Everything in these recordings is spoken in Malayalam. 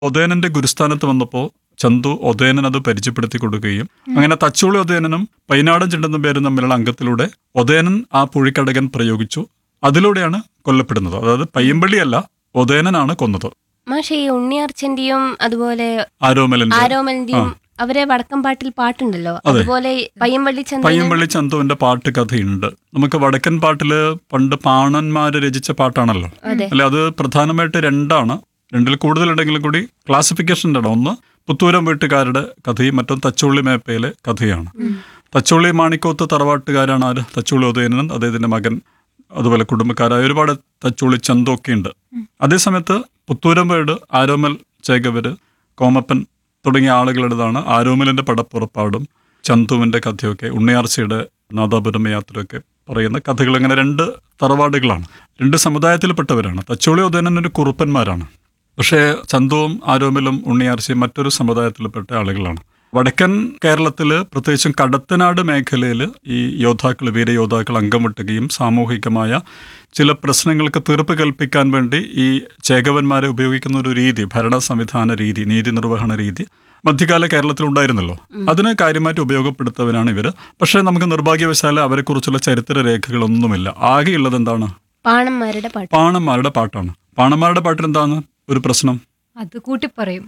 ഒതേനന്റെ ഗുരുസ്ഥാനത്ത് വന്നപ്പോൾ ചന്തു ഒതേനൻ അത് പരിചയപ്പെടുത്തി കൊടുക്കുകയും അങ്ങനെ തച്ചോളി ഒതേനനും പൈനാടൻ ചിണ്ടെന്നും പേരും തമ്മിലുള്ള അംഗത്തിലൂടെ ഒതേനൻ ആ പുഴിക്കടകൻ പ്രയോഗിച്ചു. അതിലൂടെയാണ് കൊല്ലപ്പെടുന്നത്. അതായത് പയ്യമ്പള്ളിയല്ല, ഒതേനനാണ് കൊന്നത്. മാഷെ ഈ ഉണ്ണിയാർച്ചന്റെയും അതുപോലെ ആരോമലിന്റെ ആരോമലിന്റെയും അവരെ വടക്കൻപാട്ടിൽ പാട്ടുണ്ടല്ലോ, അതുപോലെ പയ്യമ്പള്ളി ചന്തുവിന്റെ പാട്ട് കഥയുണ്ട്. നമുക്ക് വടക്കൻ പാട്ടില് പണ്ട് പാണന്മാര് രചിച്ച പാട്ടാണല്ലോ അല്ലെ. അത് പ്രധാനമായിട്ട് രണ്ടിൽ കൂടുതലുണ്ടെങ്കിലും കൂടി ക്ലാസിഫിക്കേഷൻ്റെ ഇടം. ഒന്ന് പുത്തൂരം വീട്ടുകാരുടെ കഥയും മറ്റൊന്ന് തച്ചോളി മേപ്പയിലെ കഥയാണ്. തച്ചോളി മാണിക്കോത്ത് തറവാട്ടുകാരാണ് ആര്? തച്ചോളി ഉദയനൻ, അദ്ദേഹത്തിന്റെ മകൻ, അതുപോലെ കുടുംബക്കാരായ ഒരുപാട് തച്ചോളി ചന്തൊക്കെ ഉണ്ട്. അതേസമയത്ത് പുത്തൂരം വീട് ആരോമൽ ചേകവര്, കോമപ്പൻ തുടങ്ങിയ ആളുകളുടേതാണ് ആരോമലിന്റെ പടപ്പുറപ്പാടും ചന്തുവിന്റെ കഥയൊക്കെ, ഉണ്ണിയാർച്ചയുടെ നാദാപുരം യാത്രയൊക്കെ പറയുന്ന കഥകൾ. അങ്ങനെ രണ്ട് തറവാടുകളാണ്, രണ്ട് സമുദായത്തിൽപ്പെട്ടവരാണ്. തച്ചോളി ഉദയനൻ ഒരു കുറുപ്പന്മാരാണ്. പക്ഷേ ചന്തുവും ആരോമലും ഉണ്ണിയാർച്ചയും മറ്റൊരു സമുദായത്തിൽപ്പെട്ട ആളുകളാണ്. വടക്കൻ കേരളത്തിൽ പ്രത്യേകിച്ചും കടത്തനാട് മേഖലയിൽ ഈ യോദ്ധാക്കൾ, വീരയോദ്ധാക്കൾ അംഗം വിട്ടുകയും സാമൂഹികമായ ചില പ്രശ്നങ്ങൾക്ക് തീർപ്പ് കൽപ്പിക്കാൻ വേണ്ടി ഈ ചേകവന്മാരെ ഉപയോഗിക്കുന്ന ഒരു രീതി, ഭരണ സംവിധാന രീതി, നീതി നിർവഹണ രീതി മധ്യകാല കേരളത്തിൽ ഉണ്ടായിരുന്നല്ലോ. അതിന് കാര്യമായിട്ട് ഉപയോഗപ്പെടുത്തവരാണ് ഇവർ. പക്ഷേ നമുക്ക് നിർഭാഗ്യവശാൽ അവരെക്കുറിച്ചുള്ള ചരിത്ര രേഖകളൊന്നുമില്ല. ആകെയുള്ളത് എന്താണ്? പാണന്മാരുടെ പാട്ടാണ്. പാണന്മാരുടെ പാട്ടിൽ എന്താണ് ഒരു പ്രശ്നം? അത് കൂട്ടിപ്പറയും.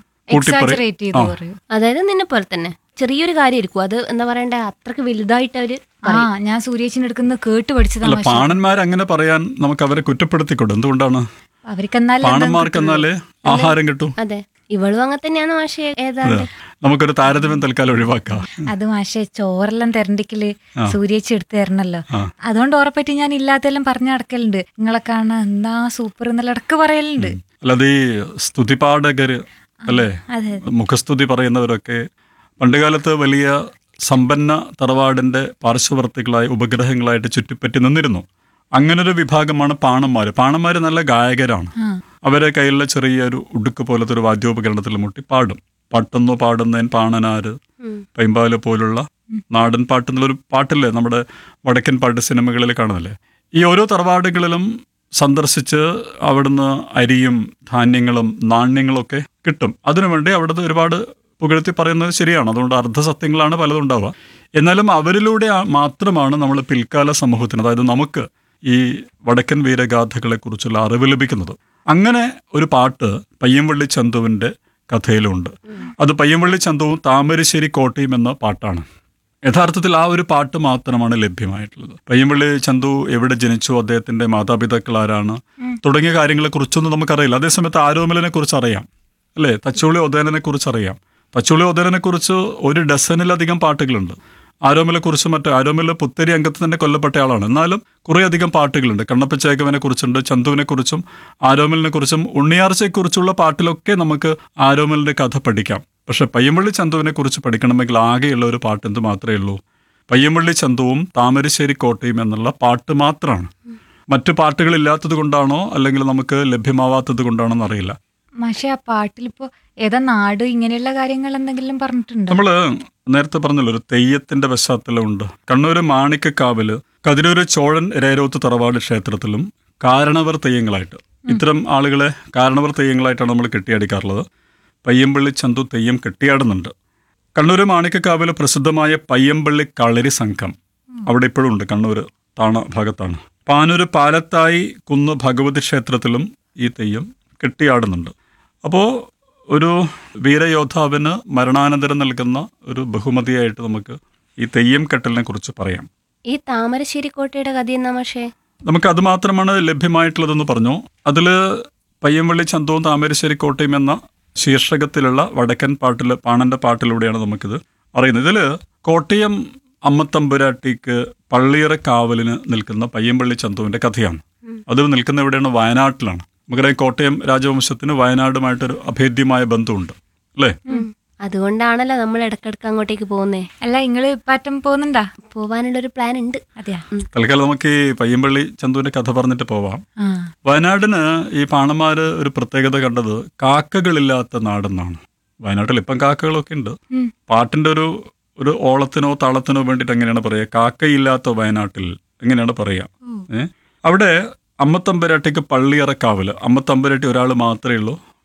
അതായത് നിന്നെ പോലെ തന്നെ ചെറിയൊരു കാര്യമായിരിക്കും അത്, എന്താ പറയണ്ടേ, അത്രക്ക് വലുതായിട്ട് അവര് ഞാൻ സൂര്യേച്ചിന്റെ അടുക്കുന്ന കേട്ട് പഠിച്ചതാണ്. പാണന്മാർ അങ്ങനെ പറയാൻ നമുക്ക് അവരെ കുറ്റപ്പെടുത്തിക്കൂടും. എന്തുകൊണ്ടാണ്? പാണന്മാർക്കെന്നാലേ ആഹാരം കിട്ടും. അതെ, ഇവളും അങ്ങനെ തന്നെയാണ് മാഷെ. ഏതാണ്ട് നമുക്കൊരു താരതമ്യം തൽക്കാലം ഒഴിവാക്കാം. അത് മാഷെ ചോറെല്ലാം തെരണ്ടിക്കല് സൂര്യേച്ചി എടുത്തു തരണല്ലോ. അതുകൊണ്ട് ഉറപ്പറ്റി ഞാൻ ഇല്ലാത്തെല്ലാം പറഞ്ഞു നടക്കലുണ്ട്. നിങ്ങളെ കാണാൻ എന്താ സൂപ്പർ എന്നുള്ള ഇടക്ക് പറയലുണ്ട്. അല്ലാതെ ഈ സ്തുതിപാഠകര് അല്ലേ, മുഖസ്തുതി പറയുന്നവരൊക്കെ പണ്ടുകാലത്ത് വലിയ സമ്പന്ന തറവാടിന്റെ പാർശ്വവർത്തികളായി ഉപഗ്രഹങ്ങളായിട്ട് ചുറ്റിപ്പറ്റി നിന്നിരുന്നു. അങ്ങനൊരു വിഭാഗമാണ് പാണന്മാര്. പാണന്മാര് നല്ല ഗായകരാണ്. അവരെ കയ്യിലുള്ള ചെറിയൊരു ഉടുക്ക് പോലത്തെ ഒരു വാദ്യോപകരണത്തിൽ മുട്ടി പാടും. പട്ടൊന്നു പാടുന്നേൻ പാണനാര്, പൈമ്പാല് പോലുള്ള നാടൻ പാട്ട് എന്നുള്ളൊരു പാട്ടില്ലേ നമ്മുടെ വടക്കൻ പാട്ട് സിനിമകളിൽ കാണുന്നില്ലേ. ഈ ഓരോ തറവാടുകളിലും സന്ദർശിച്ച് അവിടുന്ന് അരിയും ധാന്യങ്ങളും നാണ്യങ്ങളൊക്കെ കിട്ടും. അതിനുവേണ്ടി അവിടുത്തെ ഒരുപാട് പുകഴ്ത്തി പറയുന്നത് ശരിയാണ്. അതുകൊണ്ട് അർദ്ധസത്യങ്ങളാണ് പലതും ഉണ്ടാവുക. എന്നാലും അവരിലൂടെ മാത്രമാണ് നമ്മൾ പിൽക്കാല സമൂഹത്തിന്, അതായത് നമുക്ക് ഈ വടക്കൻ വീരഗാഥകളെ കുറിച്ചുള്ള അറിവ് ലഭിക്കുന്നത്. അങ്ങനെ ഒരു പാട്ട് പയ്യമ്പള്ളി ചന്തുവിൻ്റെ കഥയിലുണ്ട്. അത് പയ്യമ്പള്ളി ചന്തുവും താമരശ്ശേരി കോട്ടയും എന്ന പാട്ടാണ്. യഥാർത്ഥത്തിൽ ആ ഒരു പാട്ട് മാത്രമാണ് ലഭ്യമായിട്ടുള്ളത്. പയ്യമ്പള്ളി ചന്തു എവിടെ ജനിച്ചു, അദ്ദേഹത്തിന്റെ മാതാപിതാക്കൾ ആരാണ് തുടങ്ങിയ കാര്യങ്ങളെ കുറിച്ചൊന്നും നമുക്കറിയില്ല. അതേസമയത്ത് ആരോമലിനെ കുറിച്ച് അറിയാം അല്ലേ, തച്ചോളി ഒതേനനെ കുറിച്ച് അറിയാം. തച്ചോളി ഒതേനനെ കുറിച്ച് ഒരു ഡസനിലധികം പാട്ടുകളുണ്ട്. ആരോമലെ കുറിച്ച് ആരോമലിലെ പുത്തരി അംഗത്ത് തന്നെ കൊല്ലപ്പെട്ട ആളാണ്. എന്നാലും കുറേ അധികം പാട്ടുകളുണ്ട്. കണ്ണപ്പച്ചേകവനെ കുറിച്ചുണ്ട്, ചന്തുവിനെ കുറിച്ചും ആരോമലിനെ കുറിച്ചും ഉണ്ണിയാർച്ചയെക്കുറിച്ചുള്ള പാട്ടിലൊക്കെ നമുക്ക് ആരോമലിന്റെ കഥ പഠിക്കാം. പക്ഷെ പയ്യമ്പള്ളി ചന്തുവിനെ കുറിച്ച് പഠിക്കണമെങ്കിൽ ആകെയുള്ള ഒരു പാട്ട് എന്ത് മാത്രമേ ഉള്ളൂ? പയ്യമ്പള്ളി ചന്തുവും താമരശ്ശേരി കോട്ടയും എന്നുള്ള പാട്ട് മാത്രമാണ്. മറ്റു പാട്ടുകളില്ലാത്തത് കൊണ്ടാണോ അല്ലെങ്കിൽ നമുക്ക് ലഭ്യമാവാത്തത് കൊണ്ടാണോ എന്നറിയില്ല. പക്ഷെ ആ പാട്ടിലിപ്പോ ഏതാ നാട് ഇങ്ങനെയുള്ള കാര്യങ്ങൾ എന്തെങ്കിലും പറഞ്ഞിട്ടുണ്ടോ? നമ്മള് നേരത്തെ പറഞ്ഞല്ലോ ഒരു തെയ്യത്തിന്റെ പശ്ചാത്തലമുണ്ട്. കണ്ണൂര് മാണിക്കക്കാവില് കതിരൂര് ചോഴൻ രേരോത്ത് തറവാട് ക്ഷേത്രത്തിലും കാരണവർ തെയ്യങ്ങളായിട്ട് ഇത്തരം ആളുകളെ കാരണവർ തെയ്യങ്ങളായിട്ടാണ് നമ്മൾ കെട്ടിയാടിക്കാറുള്ളത്. പയ്യമ്പള്ളി ചന്തു തെയ്യം കെട്ടിയാടുന്നുണ്ട്. കണ്ണൂര് മാണിക്കക്കാവില് പ്രസിദ്ധമായ പയ്യമ്പള്ളി കളരി സംഘം അവിടെ ഇപ്പോഴും ഉണ്ട്. കണ്ണൂര് താണ ഭാഗത്താണ്. പാനൂര് പാലത്തായി കുന്ന് ഭഗവതി ക്ഷേത്രത്തിലും ഈ തെയ്യം കെട്ടിയാടുന്നുണ്ട്. അപ്പോൾ ഒരു വീരയോദ്ധാവിന് മരണാനന്തരം നൽകുന്ന ഒരു ബഹുമതിയായിട്ട് നമുക്ക് ഈ തെയ്യം കെട്ടലിനെ കുറിച്ച് പറയാം. ഈ താമരശ്ശേരി കോട്ടയുടെ കഥ എന്നാ മാഷേ? നമുക്ക് അത് മാത്രമാണ് ലഭ്യമായിട്ടുള്ളതെന്ന് പറഞ്ഞു. അതിൽ പയ്യമ്പള്ളി ചന്തവും താമരശ്ശേരി കോട്ടയും എന്ന ശീർഷകത്തിലുള്ള വടക്കൻ പാട്ടിൽ പാണന്റെ പാട്ടിലൂടെയാണ് നമുക്കിത് അറിയുന്നത്. ഇതിൽ കോട്ടയം അമ്മത്തമ്പുരാട്ടിക്ക് പള്ളിയറ കാവലിന് നിൽക്കുന്ന പയ്യമ്പള്ളി ചന്തുവിന്റെ കഥയാണ്. അത് നിൽക്കുന്ന എവിടെയാണ്? വയനാട്ടിലാണ്. നമുക്കറിയാം കോട്ടയം രാജവംശത്തിന് വയനാടുമായിട്ടൊരു അഭേദ്യമായ ബന്ധമുണ്ട് അല്ലേ. അതുകൊണ്ടാണല്ലോ നമ്മൾ ഇടക്കിടക്ക് അങ്ങോട്ടേക്ക് പോകുന്നേ. അല്ല, നിങ്ങള് പാറ്റം പോകുന്നുണ്ടാ? പോവാനുള്ളൊരു പ്ലാൻ ഉണ്ട്. അതെയാ? തൽക്കാലം നമുക്ക് ഈ പയ്യമ്പള്ളി ചന്തുവിന്റെ കഥ പറഞ്ഞിട്ട് പോവാം. വയനാടിന് ഈ പാണന്മാര് ഒരു പ്രത്യേകത കണ്ടത് കാക്കകളില്ലാത്ത നാടെന്നാണ്. വയനാട്ടിൽ ഇപ്പം കാക്കകളൊക്കെ ഉണ്ട്. പാട്ടിന്റെ ഒരു ഓളത്തിനോ താളത്തിനോ വേണ്ടിയിട്ട് എങ്ങനെയാണ് പറയുക? കാക്കയില്ലാത്ത വയനാട്ടിൽ എങ്ങനെയാണ് പറയുക? അവിടെ അമ്മത്തമ്പുരാട്ടിക്ക് പള്ളിയറക്കാവില്. അമ്മത്തമ്പുരാട്ടി ഒരാൾ മാത്രമേ ഉള്ളൂ.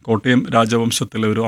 കോട്ടയം രാജവംശത്തിലെ ഒരു